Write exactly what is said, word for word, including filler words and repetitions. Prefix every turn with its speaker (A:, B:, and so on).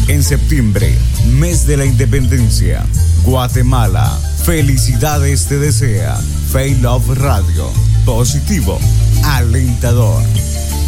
A: En septiembre, mes de la independencia, Guatemala, felicidades te desea. Faith Love Radio, positivo, alentador.